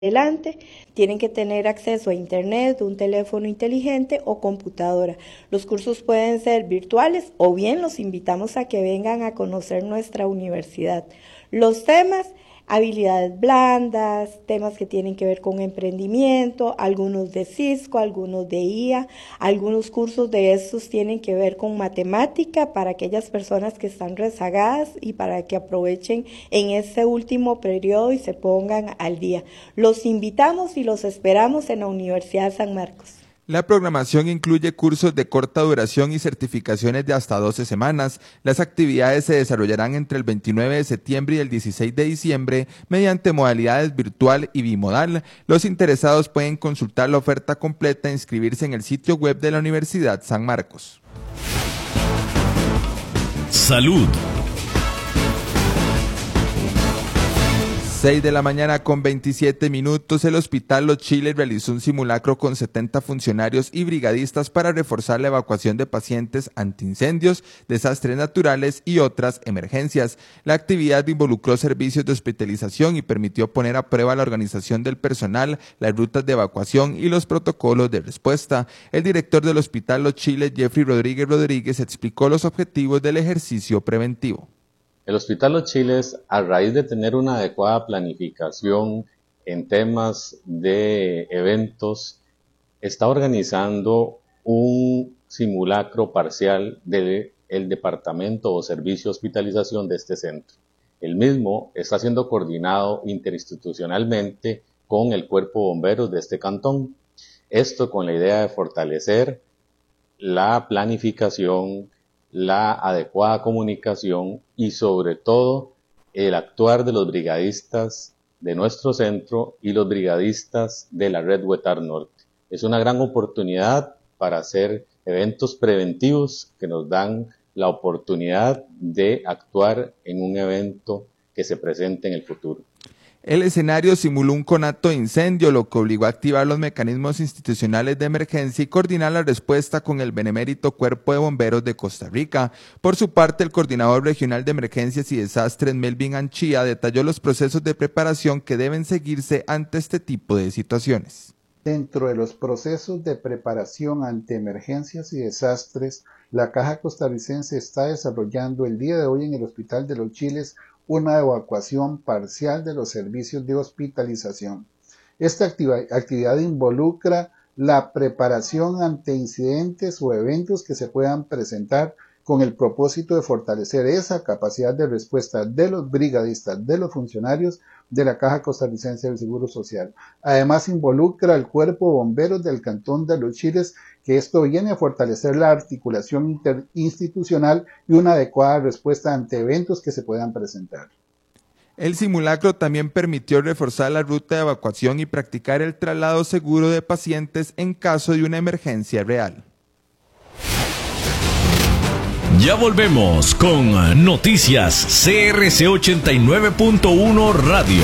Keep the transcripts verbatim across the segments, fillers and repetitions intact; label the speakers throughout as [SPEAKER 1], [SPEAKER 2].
[SPEAKER 1] adelante, tienen que tener acceso a internet, un teléfono inteligente o computadora. Los cursos pueden ser virtuales o bien los invitamos a que vengan a conocer nuestra universidad. Los temas, habilidades blandas, temas que tienen que ver con emprendimiento, algunos de Cisco, algunos de I A, algunos cursos de estos tienen que ver con matemática para aquellas personas que están rezagadas y para que aprovechen en este último periodo y se pongan al día. Los invitamos y los esperamos en la Universidad San Marcos.
[SPEAKER 2] La programación incluye cursos de corta duración y certificaciones de hasta doce semanas. Las actividades se desarrollarán entre el veintinueve de septiembre y el dieciséis de diciembre mediante modalidades virtual y bimodal. Los interesados pueden consultar la oferta completa e inscribirse en el sitio web de la Universidad San Marcos.
[SPEAKER 3] Salud.
[SPEAKER 2] seis de la mañana con veintisiete minutos, el Hospital Los Chiles realizó un simulacro con setenta funcionarios y brigadistas para reforzar la evacuación de pacientes ante incendios, desastres naturales y otras emergencias. La actividad involucró servicios de hospitalización y permitió poner a prueba la organización del personal, las rutas de evacuación y los protocolos de respuesta. El director del Hospital Los Chiles, Jeffrey Rodríguez Rodríguez, explicó los objetivos del ejercicio preventivo.
[SPEAKER 4] El Hospital Los Chiles, a raíz de tener una adecuada planificación en temas de eventos, está organizando un simulacro parcial del departamento o servicio de hospitalización de este centro. El mismo está siendo coordinado interinstitucionalmente con el Cuerpo de Bomberos de este cantón. Esto con la idea de fortalecer la planificación, la adecuada comunicación y sobre todo el actuar de los brigadistas de nuestro centro y los brigadistas de la red Huetar Norte. Es una gran oportunidad para hacer eventos preventivos que nos dan la oportunidad de actuar en un evento que se presente en el futuro.
[SPEAKER 2] El escenario simuló un conato de incendio, lo que obligó a activar los mecanismos institucionales de emergencia y coordinar la respuesta con el benemérito Cuerpo de Bomberos de Costa Rica. Por su parte, el coordinador regional de emergencias y desastres, Melvin Anchía, detalló los procesos de preparación que deben seguirse ante este tipo de situaciones.
[SPEAKER 5] Dentro de los procesos de preparación ante emergencias y desastres, la Caja Costarricense está desarrollando el día de hoy en el Hospital de Los Chiles una evacuación parcial de los servicios de hospitalización. Esta activa- actividad involucra la preparación ante incidentes o eventos que se puedan presentar con el propósito de fortalecer esa capacidad de respuesta de los brigadistas, de los funcionarios de la Caja Costarricense del Seguro Social. Además, involucra al Cuerpo de Bomberos del Cantón de Los Chiles, que esto viene a fortalecer la articulación interinstitucional y una adecuada respuesta ante eventos que se puedan presentar.
[SPEAKER 2] El simulacro también permitió reforzar la ruta de evacuación y practicar el traslado seguro de pacientes en caso de una emergencia real.
[SPEAKER 3] Ya volvemos con Noticias C R C ochenta y nueve punto uno Radio.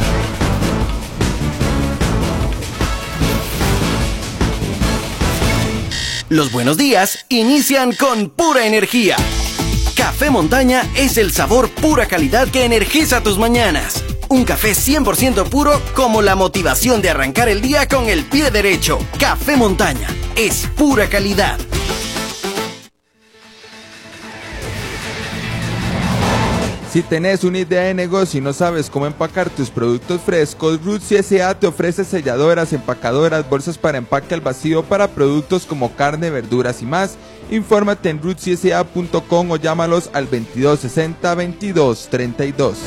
[SPEAKER 6] Los buenos días inician con pura energía. Café Montaña es el sabor pura calidad que energiza tus mañanas. Un café cien por ciento puro como la motivación de arrancar el día con el pie derecho. Café Montaña es pura calidad.
[SPEAKER 2] Si tenés una idea de negocio y no sabes cómo empacar tus productos frescos, Roots S A te ofrece selladoras, empacadoras, bolsas para empaque al vacío para productos como carne, verduras y más. Infórmate en roots s a punto com o llámalos al veintidós sesenta veintidós treinta y dos.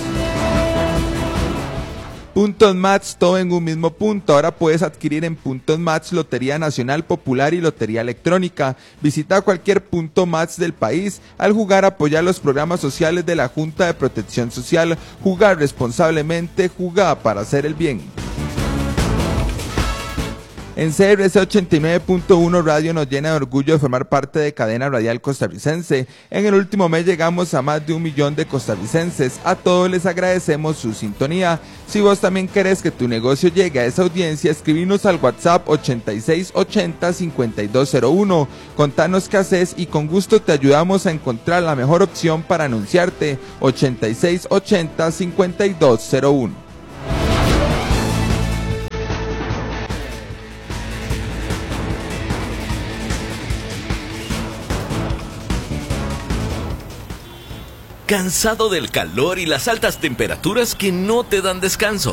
[SPEAKER 2] Puntos Mats, todo en un mismo punto. Ahora puedes adquirir en Puntos Mats Lotería Nacional Popular y Lotería Electrónica. Visita cualquier Punto Mats del país. Al jugar, apoyar los programas sociales de la Junta de Protección Social. Jugar responsablemente, jugar para hacer el bien. En C R C ochenta y nueve punto uno Radio nos llena de orgullo de formar parte de Cadena Radial Costarricense. En el último mes llegamos a más de un millón de costarricenses. A todos les agradecemos su sintonía. Si vos también querés que tu negocio llegue a esa audiencia, escribinos al WhatsApp ochenta y seis ochenta cincuenta y dos cero uno. Contanos qué haces y con gusto te ayudamos a encontrar la mejor opción para anunciarte. ochenta y seis ochenta cincuenta y dos cero uno.
[SPEAKER 3] ¿Cansado del calor y las altas temperaturas que no te dan descanso?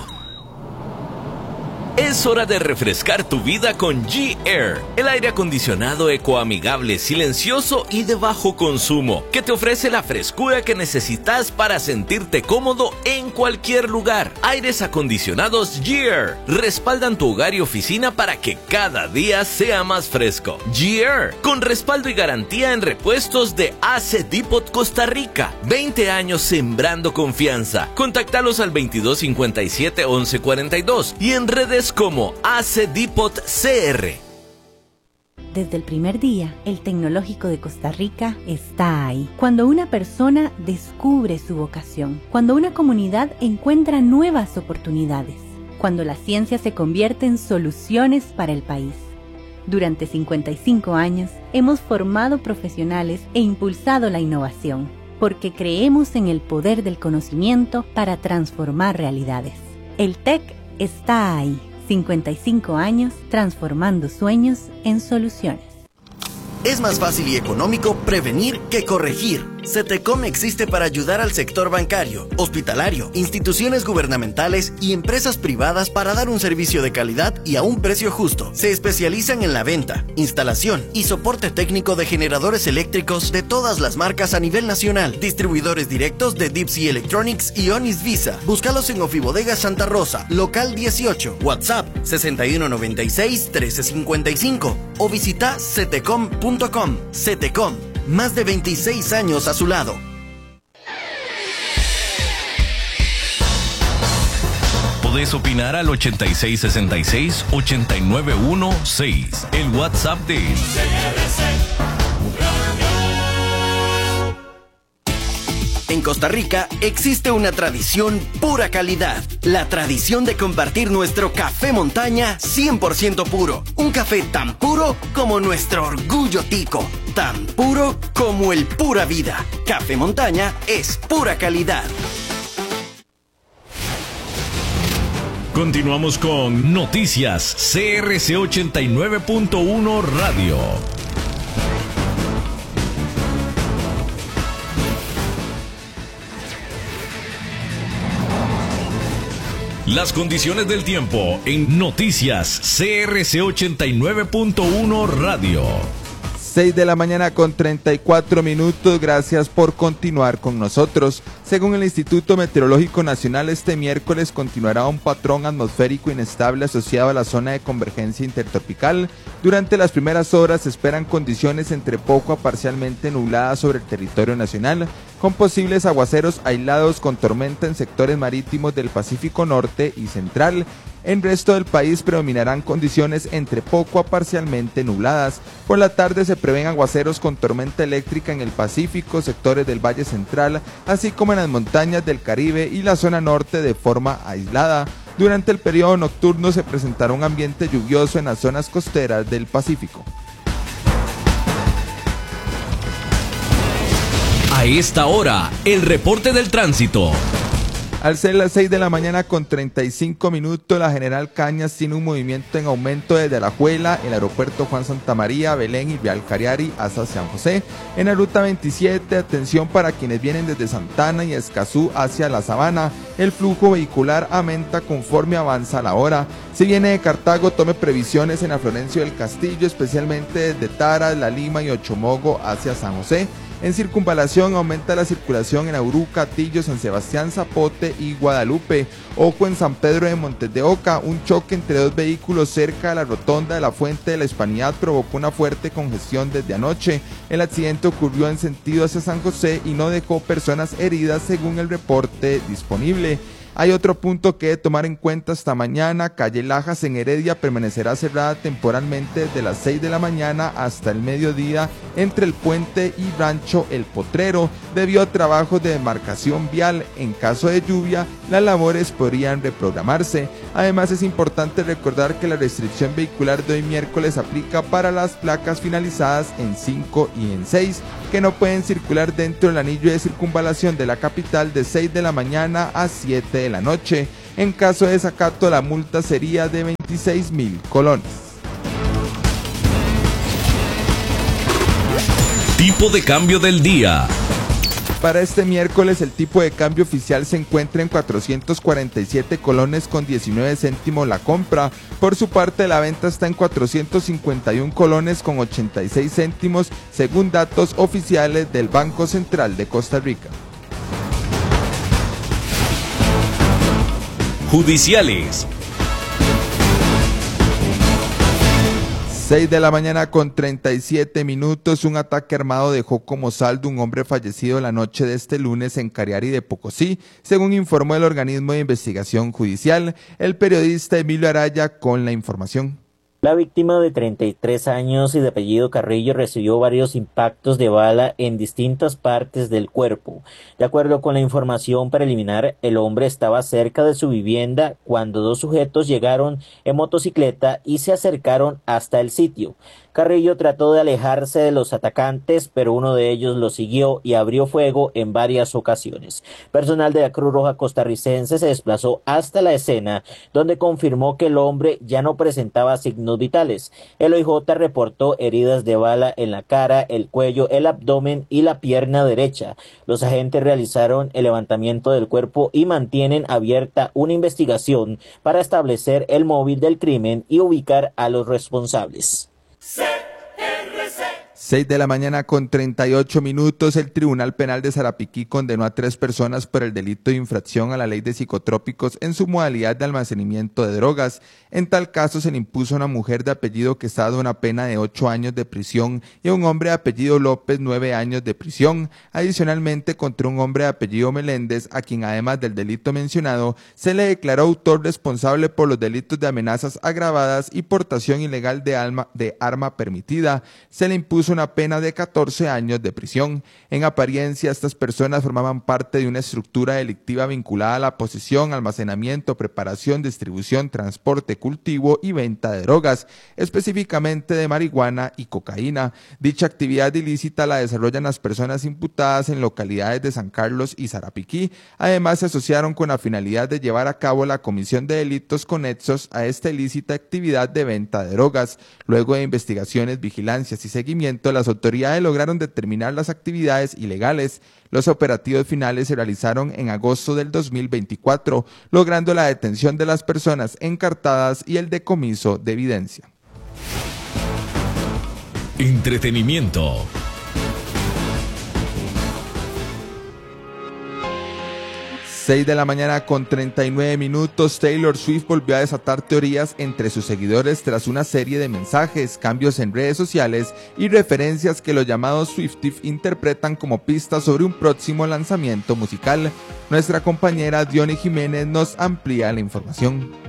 [SPEAKER 3] Es hora de refrescar tu vida con G-Air, el aire acondicionado ecoamigable, silencioso y de bajo consumo, que te ofrece la frescura que necesitas para sentirte cómodo en cualquier lugar. Aires acondicionados G-Air respaldan tu hogar y oficina para que cada día sea más fresco. G-Air, con respaldo y garantía en repuestos de A C Depot Costa Rica. veinte años sembrando confianza. Contáctalos al veintidós cincuenta y siete once cuarenta y dos y en redes como A C Depot C R.
[SPEAKER 7] Desde el primer día, el Tecnológico de Costa Rica está ahí. Cuando una persona descubre su vocación, cuando una comunidad encuentra nuevas oportunidades, cuando la ciencia se convierte en soluciones para el país. Durante cincuenta y cinco años, hemos formado profesionales e impulsado la innovación, porque creemos en el poder del conocimiento para transformar realidades. El T E C está ahí. cincuenta y cinco años transformando sueños en soluciones.
[SPEAKER 6] Es más fácil y económico prevenir que corregir. CETECOM existe para ayudar al sector bancario, hospitalario, instituciones gubernamentales y empresas privadas para dar un servicio de calidad y a un precio justo. Se especializan en la venta, instalación y soporte técnico de generadores eléctricos de todas las marcas a nivel nacional. Distribuidores directos de Deep Sea Electronics y Onis Visa. Búscalos en Ofibodega Santa Rosa, local dieciocho, WhatsApp sesenta y uno noventa y seis trece cincuenta y cinco o visita cetecom punto com. CETECOM, más de veintiséis años a su lado.
[SPEAKER 3] Podés opinar al ochenta y seis sesenta y seis ochenta y nueve dieciséis, el WhatsApp de C R C
[SPEAKER 6] En Costa Rica existe una tradición pura calidad. La tradición de compartir nuestro café montaña cien por ciento puro. Un café tan puro como nuestro orgullo tico. Tan puro como el pura vida. Café montaña es pura calidad.
[SPEAKER 3] Continuamos con Noticias C R C ochenta y nueve punto uno Radio. Las condiciones del tiempo en Noticias C R C ochenta y nueve punto uno Radio.
[SPEAKER 2] seis de la mañana con treinta y cuatro minutos, gracias por continuar con nosotros. Según el Instituto Meteorológico Nacional, este miércoles continuará un patrón atmosférico inestable asociado a la zona de convergencia intertropical. Durante las primeras horas se esperan condiciones entre poco a parcialmente nubladas sobre el territorio nacional, con posibles aguaceros aislados con tormenta en sectores marítimos del Pacífico Norte y Central. En resto del país predominarán condiciones entre poco a parcialmente nubladas. Por la tarde se prevén aguaceros con tormenta eléctrica en el Pacífico, sectores del Valle Central, así como en las montañas del Caribe y la zona norte de forma aislada. Durante el periodo nocturno se presentará un ambiente lluvioso en las zonas costeras del Pacífico.
[SPEAKER 3] A esta hora, el reporte del tránsito.
[SPEAKER 2] Al ser las seis de la mañana con treinta y cinco minutos, la General Cañas tiene un movimiento en aumento desde Alajuela, el aeropuerto Juan Santamaría, Belén y Real Cariari hasta San José. En la ruta veintisiete, atención para quienes vienen desde Santana y Escazú hacia La Sabana. El flujo vehicular aumenta conforme avanza la hora. Si viene de Cartago, tome previsiones en la Florencio del Castillo, especialmente desde Tara, La Lima y Ochomogo hacia San José. En circunvalación aumenta la circulación en Aurú, Catillo, San Sebastián, Zapote y Guadalupe. Ojo en San Pedro de Montes de Oca, un choque entre dos vehículos cerca de la rotonda de la Fuente de la Hispanidad provocó una fuerte congestión desde anoche. El accidente ocurrió en sentido hacia San José y no dejó personas heridas según el reporte disponible. Hay otro punto que tomar en cuenta esta mañana. Calle Lajas en Heredia permanecerá cerrada temporalmente desde las seis de la mañana hasta el mediodía entre el puente y Rancho El Potrero debido a trabajos de demarcación vial. En caso de lluvia, las labores podrían reprogramarse. Además, es importante recordar que la restricción vehicular de hoy miércoles aplica para las placas finalizadas en cinco y en seis, que no pueden circular dentro del anillo de circunvalación de la capital de seis de la mañana a siete de la noche. En caso de desacato, la multa sería de veintiséis mil colones.
[SPEAKER 3] Tipo de cambio del día.
[SPEAKER 2] Para este miércoles el tipo de cambio oficial se encuentra en cuatrocientos cuarenta y siete colones con diecinueve céntimos la compra. Por su parte la venta está en cuatrocientos cincuenta y uno colones con ochenta y seis céntimos según datos oficiales del Banco Central de Costa Rica.
[SPEAKER 3] Judiciales.
[SPEAKER 2] seis de la mañana con treinta y siete minutos, un ataque armado dejó como saldo un hombre fallecido la noche de este lunes en Cariari de Pocosí, según informó el organismo de investigación judicial. El periodista Emilio Araya con la información.
[SPEAKER 8] La víctima de treinta y tres años y de apellido Carrillo recibió varios impactos de bala en distintas partes del cuerpo. De acuerdo con la información preliminar, el hombre estaba cerca de su vivienda cuando dos sujetos llegaron en motocicleta y se acercaron hasta el sitio. Carrillo trató de alejarse de los atacantes, pero uno de ellos lo siguió y abrió fuego en varias ocasiones. Personal de la Cruz Roja costarricense se desplazó hasta la escena, donde confirmó que el hombre ya no presentaba signos vitales. El O I J reportó heridas de bala en la cara, el cuello, el abdomen y la pierna derecha. Los agentes realizaron el levantamiento del cuerpo y mantienen abierta una investigación para establecer el móvil del crimen y ubicar a los responsables.
[SPEAKER 2] seis de la mañana con treinta y ocho minutos, el Tribunal Penal de Sarapiquí condenó a tres personas por el delito de infracción a la ley de psicotrópicos en su modalidad de almacenamiento de drogas. En tal caso se le impuso a una mujer de apellido Quesada una pena de ocho años de prisión y a un hombre de apellido López nueve años de prisión. Adicionalmente, contra un hombre de apellido Meléndez, a quien además del delito mencionado, se le declaró autor responsable por los delitos de amenazas agravadas y portación ilegal de, alma, de arma permitida. Se le impuso una pena de catorce años de prisión. En apariencia, estas personas formaban parte de una estructura delictiva vinculada a la posesión, almacenamiento, preparación, distribución, transporte, cultivo y venta de drogas, específicamente de marihuana y cocaína. Dicha actividad ilícita la desarrollan las personas imputadas en localidades de San Carlos y Sarapiquí. Además, se asociaron con la finalidad de llevar a cabo la comisión de delitos conexos a esta ilícita actividad de venta de drogas. Luego de investigaciones, vigilancias y seguimiento, las autoridades lograron determinar las actividades ilegales. Los operativos finales se realizaron en agosto del dos mil veinticuatro, logrando la detención de las personas encartadas y el decomiso de evidencia.
[SPEAKER 3] Entretenimiento.
[SPEAKER 2] seis de la mañana con treinta y nueve minutos, Taylor Swift volvió a desatar teorías entre sus seguidores tras una serie de mensajes, cambios en redes sociales y referencias que los llamados Swifties interpretan como pistas sobre un próximo lanzamiento musical. Nuestra compañera Diony Jiménez nos amplía la información.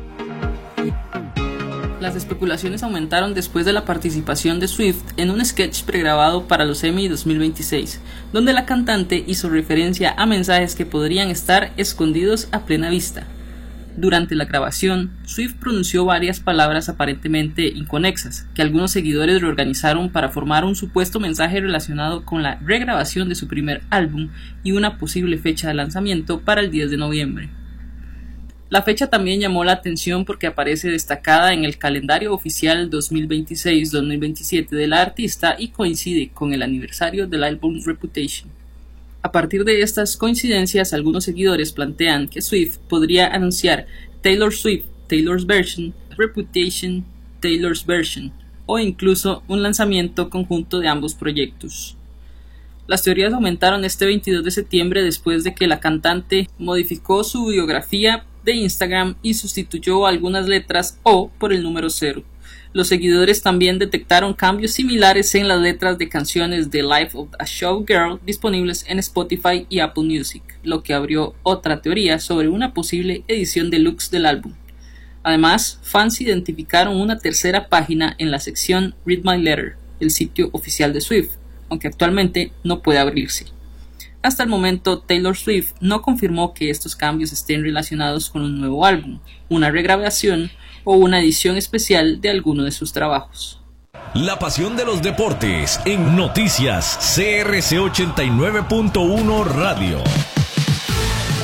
[SPEAKER 9] Las especulaciones aumentaron después de la participación de Swift en un sketch pregrabado para los Emmy dos mil veintiséis, donde la cantante hizo referencia a mensajes que podrían estar escondidos a plena vista. Durante la grabación, Swift pronunció varias palabras aparentemente inconexas, que algunos seguidores reorganizaron para formar un supuesto mensaje relacionado con la regrabación de su primer álbum y una posible fecha de lanzamiento para el diez de noviembre. La fecha también llamó la atención porque aparece destacada en el calendario oficial dos mil veintiséis dos mil veintisiete de la artista y coincide con el aniversario del álbum Reputation. A partir de estas coincidencias, algunos seguidores plantean que Swift podría anunciar Taylor Swift, Taylor's Version, Reputation, Taylor's Version, o incluso un lanzamiento conjunto de ambos proyectos. Las teorías aumentaron este veintidós de septiembre después de que la cantante modificó su biografía de Instagram y sustituyó algunas letras O por el número cero. Los seguidores también detectaron cambios similares en las letras de canciones de Life of a Showgirl disponibles en Spotify y Apple Music, lo que abrió otra teoría sobre una posible edición deluxe del álbum. Además, fans identificaron una tercera página en la sección Read My Letter, el sitio oficial de Swift, aunque actualmente no puede abrirse. Hasta el momento, Taylor Swift no confirmó que estos cambios estén relacionados con un nuevo álbum, una regrabación o una edición especial de alguno de sus trabajos.
[SPEAKER 3] La pasión de los deportes en Noticias C R C ochenta y nueve punto uno Radio.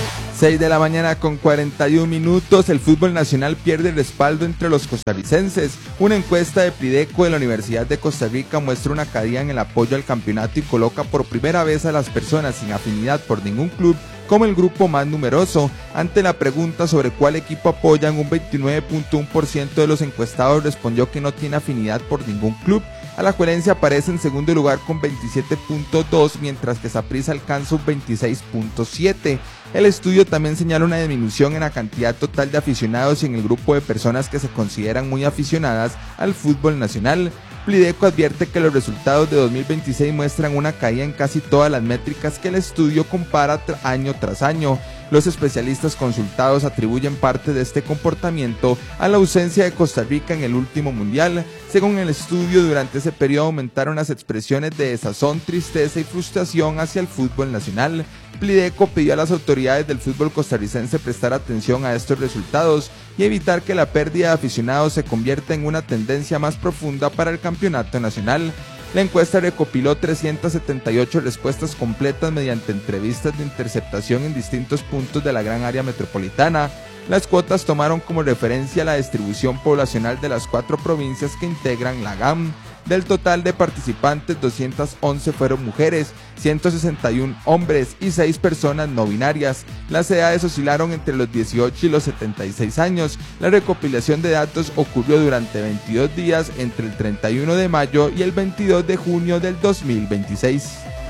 [SPEAKER 2] seis de la mañana con cuarenta y un minutos, el fútbol nacional pierde respaldo entre los costarricenses. Una encuesta de Plideco de la Universidad de Costa Rica muestra una caída en el apoyo al campeonato y coloca por primera vez a las personas sin afinidad por ningún club como el grupo más numeroso. Ante la pregunta sobre cuál equipo apoyan, un veintinueve punto uno por ciento de los encuestados respondió que no tiene afinidad por ningún club. Alajuelense aparece en segundo lugar con veintisiete punto dos, mientras que Saprissa alcanza un veintiséis punto siete. El estudio también señala una disminución en la cantidad total de aficionados y en el grupo de personas que se consideran muy aficionadas al fútbol nacional. Plideco advierte que los resultados de dos mil veintiséis muestran una caída en casi todas las métricas que el estudio compara año tras año. Los especialistas consultados atribuyen parte de este comportamiento a la ausencia de Costa Rica en el último mundial. Según el estudio, durante ese periodo aumentaron las expresiones de desazón, tristeza y frustración hacia el fútbol nacional. Plideco pidió a las autoridades del fútbol costarricense prestar atención a estos resultados y evitar que la pérdida de aficionados se convierta en una tendencia más profunda para el campeonato nacional. La encuesta recopiló trescientas setenta y ocho respuestas completas mediante entrevistas de interceptación en distintos puntos de la gran área metropolitana. Las cuotas tomaron como referencia la distribución poblacional de las cuatro provincias que integran la G A M. Del total de participantes, doscientas once fueron mujeres, ciento sesenta y uno hombres y seis personas no binarias. Las edades oscilaron entre los dieciocho y los setenta y seis años. La recopilación de datos ocurrió durante veintidós días entre el treinta y uno de mayo y el veintidós de junio del dos mil veintiséis.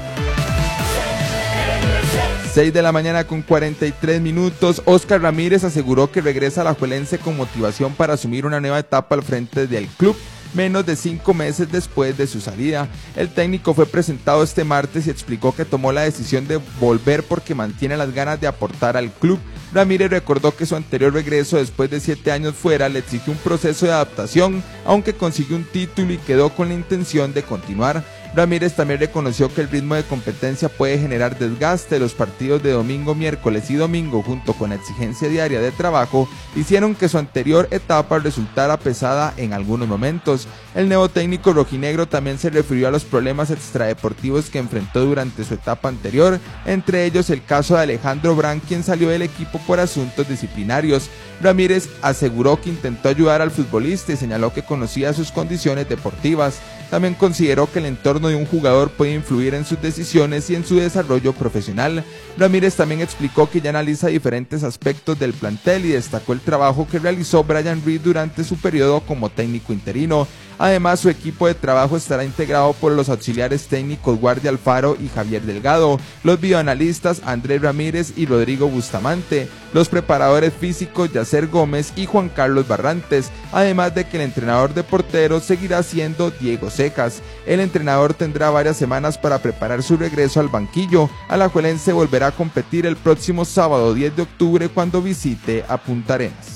[SPEAKER 2] seis de la mañana con cuarenta y tres minutos, Oscar Ramírez aseguró que regresa a Alajuelense con motivación para asumir una nueva etapa al frente del club, menos de cinco meses después de su salida. El técnico fue presentado este martes y explicó que tomó la decisión de volver porque mantiene las ganas de aportar al club. Ramírez recordó que su anterior regreso después de siete años fuera le exigió un proceso de adaptación, aunque consiguió un título y quedó con la intención de continuar. Ramírez también reconoció que el ritmo de competencia puede generar desgaste. Los partidos de domingo, miércoles y domingo, junto con la exigencia diaria de trabajo, hicieron que su anterior etapa resultara pesada en algunos momentos. El nuevo técnico rojinegro también se refirió a los problemas extradeportivos que enfrentó durante su etapa anterior, entre ellos el caso de Alejandro Brand, quien salió del equipo por asuntos disciplinarios. Ramírez aseguró que intentó ayudar al futbolista y señaló que conocía sus condiciones deportivas. También consideró que el entorno de un jugador puede influir en sus decisiones y en su desarrollo profesional. Ramírez también explicó que ya analiza diferentes aspectos del plantel y destacó el trabajo que realizó Brian Reed durante su periodo como técnico interino. Además, su equipo de trabajo estará integrado por los auxiliares técnicos Guardia Alfaro y Javier Delgado, los bioanalistas Andrés Ramírez y Rodrigo Bustamante, los preparadores físicos Yacer Gómez y Juan Carlos Barrantes, además de que el entrenador de porteros seguirá siendo Diego Secas. El entrenador tendrá varias semanas para preparar su regreso al banquillo. Alajuelense volverá a competir el próximo sábado diez de octubre cuando visite a Punta Arenas.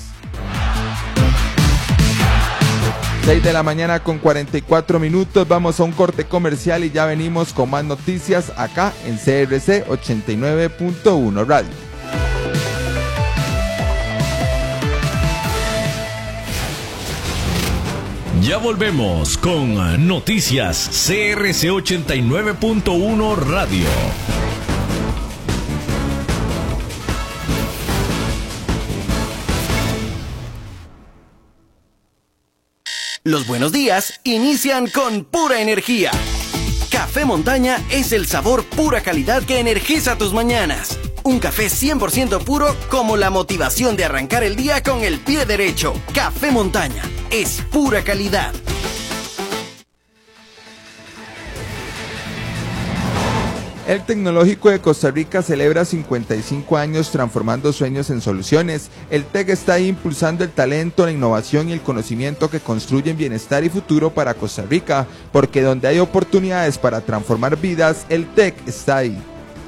[SPEAKER 2] seis de la mañana con cuarenta y cuatro minutos, vamos a un corte comercial y ya venimos con más noticias acá en C R C ochenta y nueve punto uno Radio.
[SPEAKER 3] Ya volvemos con Noticias C R C ochenta y nueve punto uno Radio.
[SPEAKER 6] Los buenos días inician con pura energía. Café Montaña es el sabor pura calidad que energiza tus mañanas. Un café cien por ciento puro como la motivación de arrancar el día con el pie derecho. Café Montaña es pura calidad.
[SPEAKER 2] El Tecnológico de Costa Rica celebra cincuenta y cinco años transformando sueños en soluciones. El TEC está ahí impulsando el talento, la innovación y el conocimiento que construyen bienestar y futuro para Costa Rica, porque donde hay oportunidades para transformar vidas, el TEC está ahí.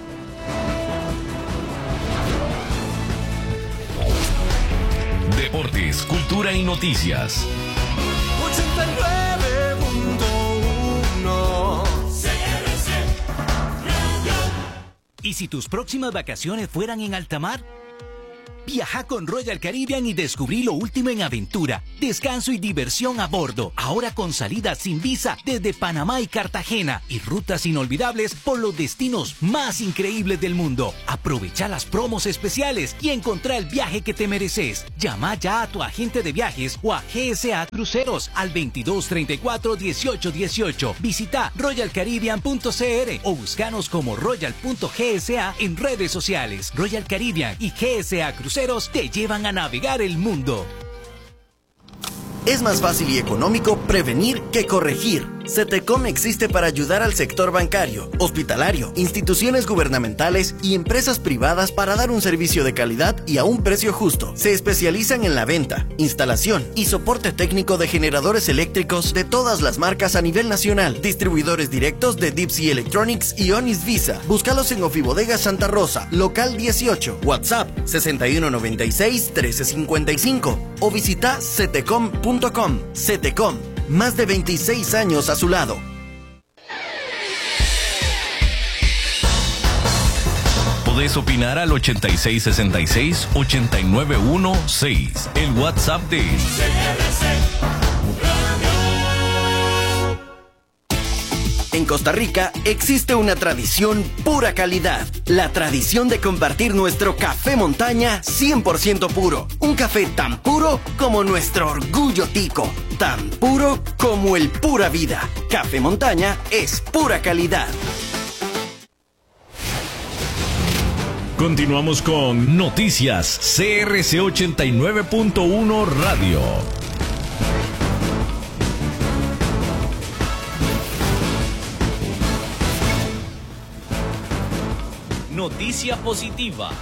[SPEAKER 3] Deportes, cultura y noticias.
[SPEAKER 10] ochenta y nueve punto uno C R C Radio.
[SPEAKER 11] ¿Y si tus próximas vacaciones fueran en alta mar? Viaja con Royal Caribbean y descubrí lo último en aventura, descanso y diversión a bordo. Ahora con salidas sin visa desde Panamá y Cartagena y rutas inolvidables por los destinos más increíbles del mundo. Aprovecha las promos especiales y encontrá el viaje que te mereces. Llama ya a tu agente de viajes o a G S A Cruceros al veintidós treinta y cuatro dieciocho dieciocho. Visita royal caribbean punto c r o búscanos como royal punto g s a en redes sociales. Royal Caribbean y G S A Cruceros te llevan a navegar el mundo.
[SPEAKER 6] Es más fácil y económico prevenir que corregir. CETECOM existe para ayudar al sector bancario, hospitalario, instituciones gubernamentales y empresas privadas para dar un servicio de calidad y a un precio justo. Se especializan en la venta, instalación y soporte técnico de generadores eléctricos de todas las marcas a nivel nacional. Distribuidores directos de Deep Sea Electronics y Onis Visa. Búscalos en Ofibodega Santa Rosa, local dieciocho, WhatsApp sesenta y uno noventa y seis trece cincuenta y cinco o visita cetecom punto com. CETECOM, más de veintiséis años a su lado.
[SPEAKER 3] Podés opinar al ochenta y seis sesenta y seis ochenta y nueve dieciséis, el WhatsApp de
[SPEAKER 6] En Costa Rica existe una tradición pura calidad. La tradición de compartir nuestro café montaña cien por ciento puro. Un café tan puro como nuestro orgullo tico. Tan puro como el pura vida. Café montaña es pura calidad.
[SPEAKER 3] Continuamos con Noticias C R C ochenta y nueve punto uno Radio. Noticia positiva.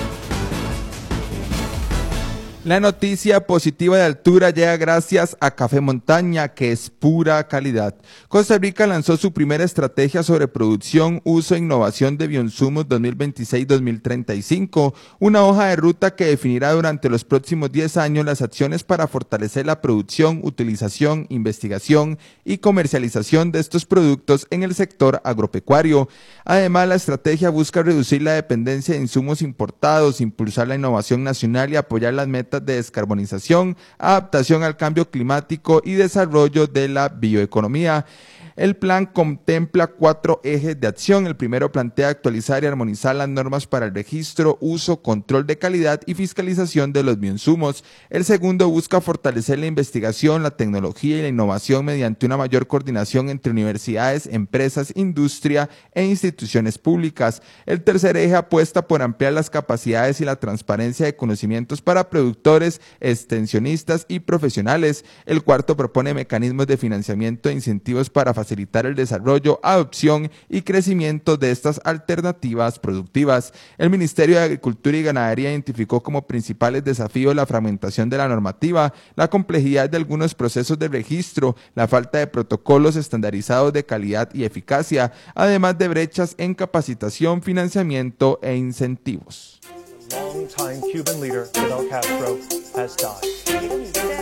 [SPEAKER 2] La noticia positiva de altura llega gracias a Café Montaña, que es pura calidad. Costa Rica lanzó su primera estrategia sobre producción, uso e innovación de bioinsumos dos mil veintiséis a dos mil treinta y cinco, una hoja de ruta que definirá durante los próximos diez años las acciones para fortalecer la producción, utilización, investigación y comercialización de estos productos en el sector agropecuario. Además, la estrategia busca reducir la dependencia de insumos importados, impulsar la innovación nacional y apoyar las metas de descarbonización, adaptación al cambio climático y desarrollo de la bioeconomía. El plan contempla cuatro ejes de acción. El primero plantea actualizar y armonizar las normas para el registro, uso, control de calidad y fiscalización de los bioinsumos. El segundo busca fortalecer la investigación, la tecnología y la innovación mediante una mayor coordinación entre universidades, empresas, industria e instituciones públicas. El tercer eje apuesta por ampliar las capacidades y la transparencia de conocimientos para productores, extensionistas y profesionales. El cuarto propone mecanismos de financiamiento e incentivos para facilitar facilitar el desarrollo, adopción y crecimiento de estas alternativas productivas. El Ministerio de Agricultura y Ganadería identificó como principales desafíos la fragmentación de la normativa, la complejidad de algunos procesos de registro, la falta de protocolos estandarizados de calidad y eficacia, además de brechas en capacitación, financiamiento e incentivos.
[SPEAKER 12] Long-time Cuban leader Fidel Castro has died.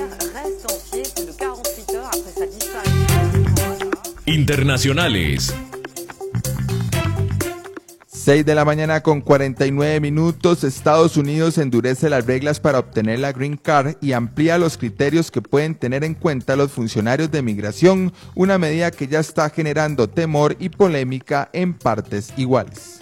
[SPEAKER 3] Internacionales.
[SPEAKER 2] seis de la mañana con cuarenta y nueve minutos. Estados Unidos endurece las reglas para obtener la Green Card y amplía los criterios que pueden tener en cuenta los funcionarios de migración, una medida que ya está generando temor y polémica en partes iguales.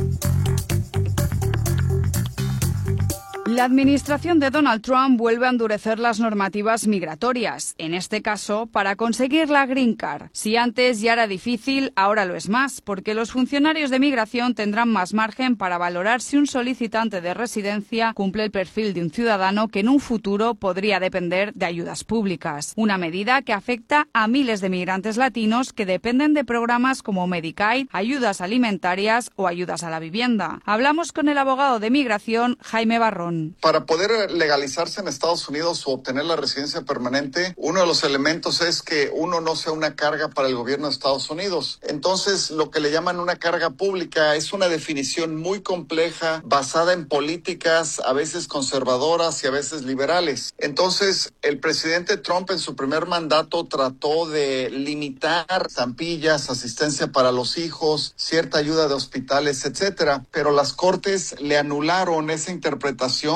[SPEAKER 13] La administración de Donald Trump vuelve a endurecer las normativas migratorias, en este caso para conseguir la Green Card. Si antes ya era difícil, ahora lo es más, porque los funcionarios de migración tendrán más margen para valorar si un solicitante de residencia cumple el perfil de un ciudadano que en un futuro podría depender de ayudas públicas. Una medida que afecta a miles de migrantes latinos que dependen de programas como Medicaid, ayudas alimentarias o ayudas a la vivienda. Hablamos con el abogado de migración, Jaime Barrón.
[SPEAKER 14] Para poder legalizarse en Estados Unidos o obtener la residencia permanente, uno de los elementos es que uno no sea una carga para el gobierno de Estados Unidos. Entonces, lo que le llaman una carga pública es una definición muy compleja, basada en políticas a veces conservadoras y a veces liberales. Entonces, el presidente Trump en su primer mandato trató de limitar estampillas, asistencia para los hijos, cierta ayuda de hospitales, etcétera. Pero las cortes le anularon esa interpretación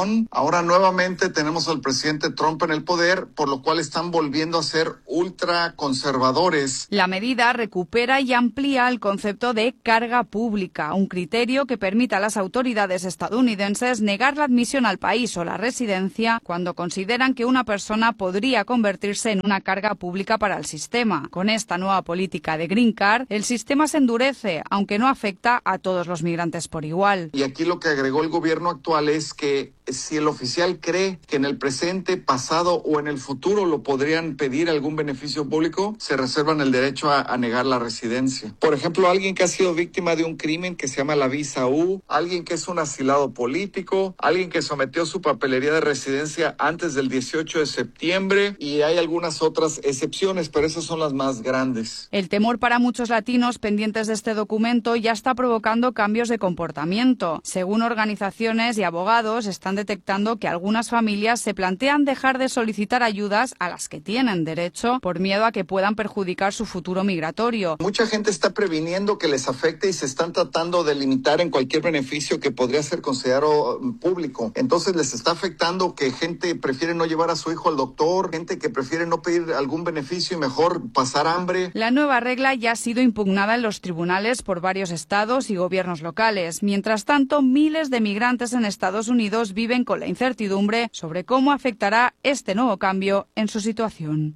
[SPEAKER 14] inflación. Ahora nuevamente tenemos al presidente Trump en el poder, por lo cual están volviendo a ser ultraconservadores.
[SPEAKER 13] La medida recupera y amplía el concepto de carga pública, un criterio que permite a las autoridades estadounidenses negar la admisión al país o la residencia cuando consideran que una persona podría convertirse en una carga pública para el sistema. Con esta nueva política de Green Card, el sistema se endurece, aunque no afecta a todos los migrantes por igual.
[SPEAKER 14] Y aquí lo que agregó el gobierno actual es que si el oficial cree que en el presente, pasado o en el futuro lo podrían pedir algún beneficio público, se reservan el derecho a, a negar la residencia. Por ejemplo, alguien que ha sido víctima de un crimen que se llama la visa U, alguien que es un asilado político, alguien que sometió su papelería de residencia antes del dieciocho de septiembre, y hay algunas otras excepciones, pero esas son las más grandes.
[SPEAKER 13] El temor para muchos latinos pendientes de este documento ya está provocando cambios de comportamiento. Según organizaciones y abogados, están detectando que algunas familias se plantean dejar de solicitar ayudas a las que tienen derecho por miedo a que puedan perjudicar su futuro migratorio.
[SPEAKER 14] Mucha gente está previniendo que les afecte y se están tratando de limitar en cualquier beneficio que podría ser considerado público. Entonces les está afectando que gente prefiere no llevar a su hijo al doctor, gente que prefiere no pedir algún beneficio y mejor pasar hambre.
[SPEAKER 13] La nueva regla ya ha sido impugnada en los tribunales por varios estados y gobiernos locales. Mientras tanto, miles de migrantes en Estados Unidos viven con la incertidumbre sobre cómo afectará este nuevo cambio en su situación.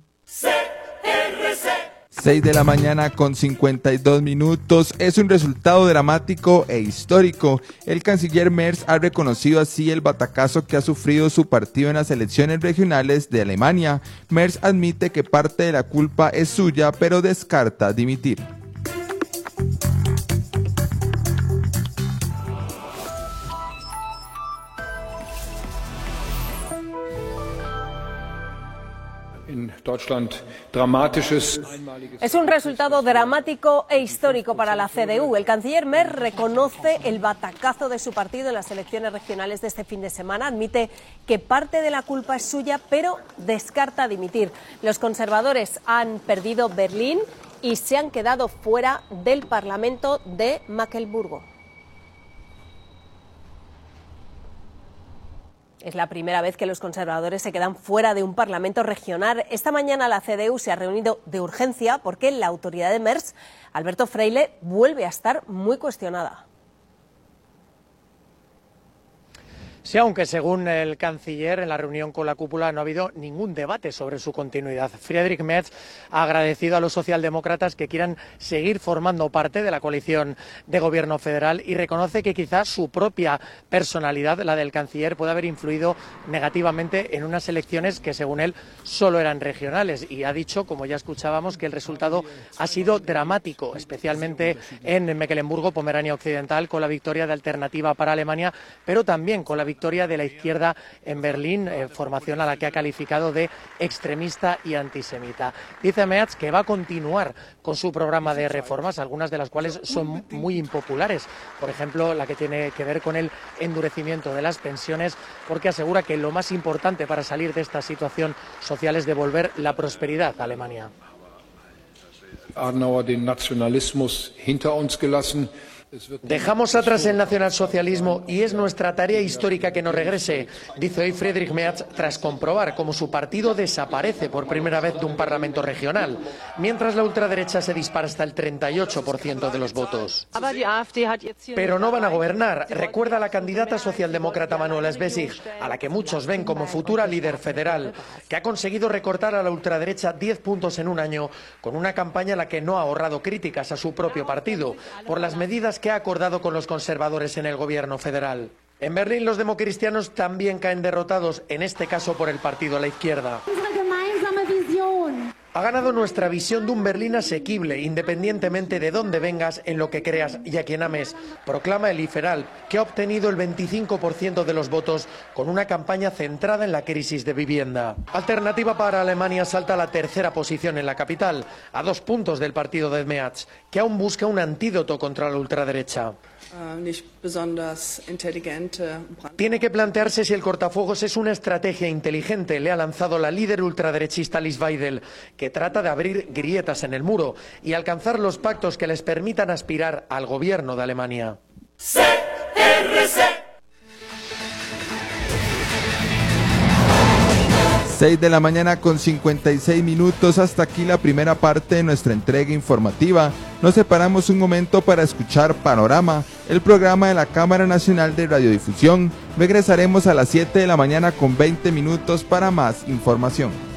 [SPEAKER 2] seis de la mañana con cincuenta y dos minutos. Es un resultado dramático e histórico. El canciller Merz ha reconocido así el batacazo que ha sufrido su partido en las elecciones regionales de Alemania. Merz admite que parte de la culpa es suya, pero descarta dimitir.
[SPEAKER 15] Es un resultado dramático e histórico para la C D U. El canciller Merz reconoce el batacazo de su partido en las elecciones regionales de este fin de semana. Admite que parte de la culpa es suya, pero descarta dimitir. Los conservadores han perdido Berlín y se han quedado fuera del Parlamento de Mecklemburgo. Es la primera vez que los conservadores se quedan fuera de un parlamento regional. Esta mañana la C D U se ha reunido de urgencia porque la autoridad de Merz, Alberto Freile, vuelve a estar muy cuestionada.
[SPEAKER 16] Sí, aunque según el canciller, en la reunión con la cúpula no ha habido ningún debate sobre su continuidad. Friedrich Merz ha agradecido a los socialdemócratas que quieran seguir formando parte de la coalición de gobierno federal y reconoce que quizás su propia personalidad, la del canciller, puede haber influido negativamente en unas elecciones que, según él, solo eran regionales. Y ha dicho, como ya escuchábamos, que el resultado ha sido dramático, especialmente en Mecklemburgo, Pomerania Occidental, con la victoria de Alternativa para Alemania, pero también con la victoria victoria de la izquierda en Berlín, eh, formación a la que ha calificado de extremista y antisemita. Dice Merz que va a continuar con su programa de reformas, algunas de las cuales son muy impopulares. Por ejemplo, la que tiene que ver con el endurecimiento de las pensiones, porque asegura que lo más importante para salir de esta situación social es devolver la prosperidad a Alemania.
[SPEAKER 17] Adenauer den Nationalismus hinter uns gelassen.
[SPEAKER 16] Dejamos atrás el nacionalsocialismo y es nuestra tarea histórica que nos regrese, dice hoy Friedrich Merz tras comprobar cómo su partido desaparece por primera vez de un parlamento regional, mientras la ultraderecha se dispara hasta el treinta y ocho por ciento de los votos. Pero no van a gobernar, recuerda la candidata socialdemócrata Manuela Schwesig, a la que muchos ven como futura líder federal, que ha conseguido recortar a la ultraderecha diez puntos en un año con una campaña en la que no ha ahorrado críticas a su propio partido por las medidas que ha acordado con los conservadores en el gobierno federal. En Berlín los democristianos también caen derrotados, en este caso por el partido a la izquierda. Ha ganado nuestra visión de un Berlín asequible, independientemente de dónde vengas, en lo que creas y a quien ames, proclama el liberal, que ha obtenido el veinticinco por ciento de los votos con una campaña centrada en la crisis de vivienda. Alternativa para Alemania salta a la tercera posición en la capital, a dos puntos del partido de Merz, que aún busca un antídoto contra la ultraderecha. Tiene que plantearse si el cortafuegos es una estrategia inteligente, le ha lanzado la líder ultraderechista Alice Weidel, que trata de abrir grietas en el muro y alcanzar los pactos que les permitan aspirar al gobierno de Alemania.
[SPEAKER 2] seis de la mañana con cincuenta y seis minutos, hasta aquí la primera parte de nuestra entrega informativa. Nos separamos un momento para escuchar Panorama, el programa de la Cámara Nacional de Radiodifusión. Regresaremos a las siete de la mañana con veinte minutos para más información.